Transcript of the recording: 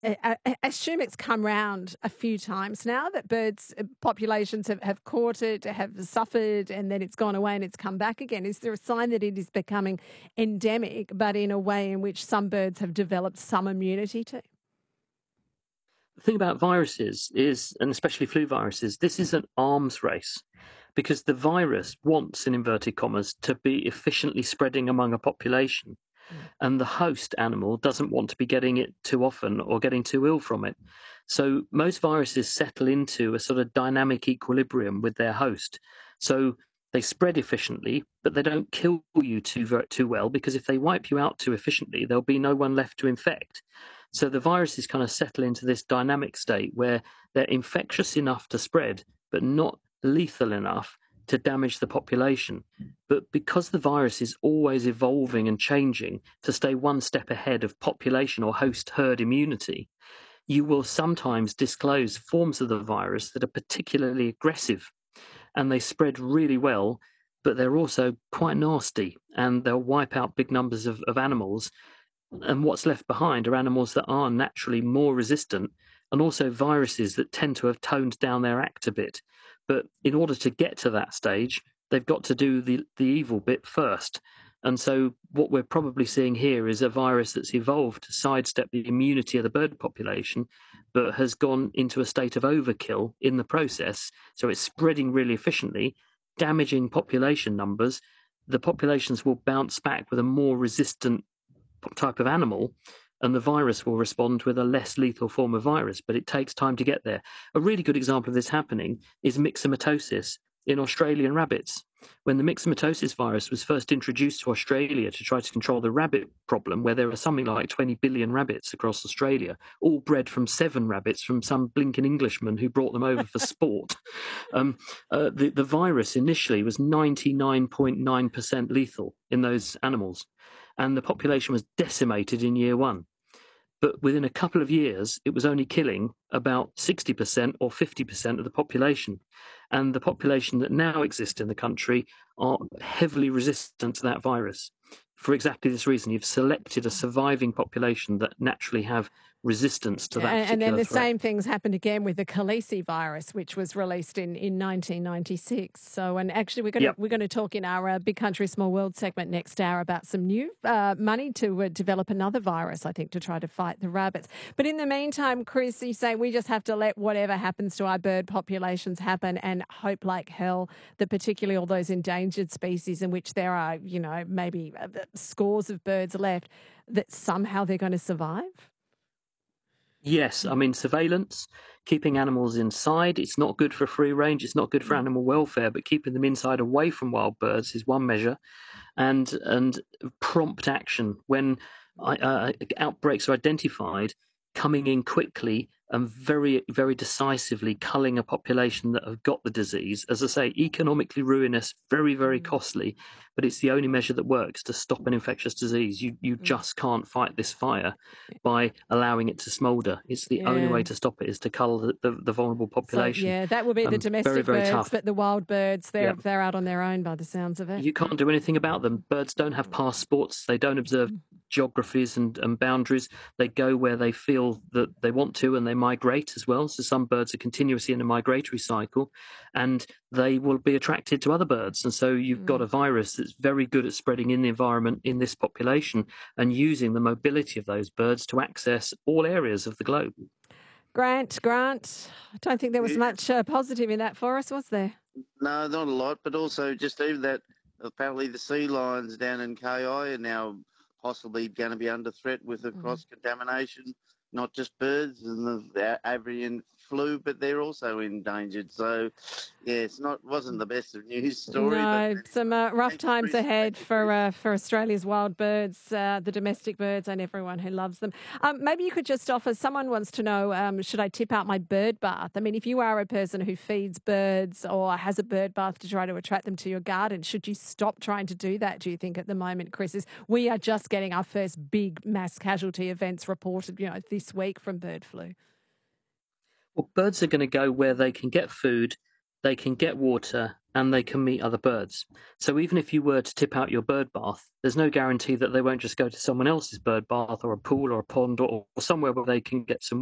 I assume it's come round a few times now that birds populations have caught it, have suffered, and then it's gone away and it's come back again. Is there a sign that it is becoming endemic, but in a way in which some birds have developed some immunity to? The thing about viruses is, and especially flu viruses, this is an arms race because the virus wants, in inverted commas, to be efficiently spreading among a population. Mm. And the host animal doesn't want to be getting it too often or getting too ill from it. So most viruses settle into a sort of dynamic equilibrium with their host. So they spread efficiently, but they don't kill you too well because if they wipe you out too efficiently, there'll be no one left to infect. So the viruses kind of settle into this dynamic state where they're infectious enough to spread, but not lethal enough to damage the population. But because the virus is always evolving and changing to stay one step ahead of population or host herd immunity, you will sometimes disclose forms of the virus that are particularly aggressive and they spread really well, but they're also quite nasty and they'll wipe out big numbers of animals. And what's left behind are animals that are naturally more resistant and also viruses that tend to have toned down their act a bit. But in order to get to that stage, they've got to do the evil bit first. And so what we're probably seeing here is a virus that's evolved to sidestep the immunity of the bird population, but has gone into a state of overkill in the process. So it's spreading really efficiently, damaging population numbers. The populations will bounce back with a more resistant type of animal, and the virus will respond with a less lethal form of virus, but it takes time to get there. A really good example of this happening is myxomatosis in Australian rabbits. When the myxomatosis virus was first introduced to Australia to try to control the rabbit problem, where there are something like 20 billion rabbits across Australia, all bred from 7 rabbits from some blinking Englishman who brought them over for sport, the virus initially was 99.9% lethal in those animals, and the population was decimated in year one. But within a couple of years, it was only killing about 60% or 50% of the population. And the population that now exists in the country are heavily resistant to that virus. For exactly this reason, you've selected a surviving population that naturally have resistance to that And then particular the threat. same things happened again with the Khaleesi virus, which was released in 1996. So, and actually, Yep. we're going to talk in our Big Country Small World segment next hour about some new money to develop another virus, I think, to try to fight the rabbits. But in the meantime, Chris, you say we just have to let whatever happens to our bird populations happen and hope like hell that particularly all those endangered species in which there are, maybe scores of birds left, that somehow they're going to survive. Yes, I mean, surveillance, keeping animals inside, it's not good for free range, it's not good for animal welfare, but keeping them inside away from wild birds is one measure. And prompt action when outbreaks are identified, coming in quickly and very, very decisively culling a population that have got the disease. As I say, economically ruinous, very, very costly, but it's the only measure that works to stop an infectious disease. You just can't fight this fire by allowing it to smoulder. It's the only Yeah. way to stop it is to cull the vulnerable So population. yeah, that will be the Very, domestic very birds, tough. but the wild birds, Yeah. they're out on their own by the sounds of it. You can't do anything about them. Birds don't have passports. They don't observe geographies and boundaries. They go where they feel that they want to, and they migrate as well. So some birds are continuously in a migratory cycle, and they will be attracted to other birds. And so you've got a virus that's very good at spreading in the environment in this population and using the mobility of those birds to access all areas of the globe. Grant, I don't think there was much positive in that for us, was there? No, not a lot, but also just even that apparently the sea lions down in KI are now possibly going to be under threat with the cross contamination, not just birds and the avian flu, but they're also endangered. So, yeah, wasn't the best of news story. No, but some rough thank you, times Chris. ahead Thank you, for Australia's wild birds, the domestic birds, and everyone who loves them. Maybe you could just offer. Someone wants to know: should I tip out my bird bath? I mean, if you are a person who feeds birds or has a bird bath to try to attract them to your garden, should you stop trying to do that? Do you think at the moment, Chris? We are just getting our first big mass casualty events reported, this week from bird flu. Well, birds are going to go where they can get food, they can get water, and they can meet other birds. So even if you were to tip out your bird bath, there's no guarantee that they won't just go to someone else's bird bath or a pool or a pond or somewhere where they can get some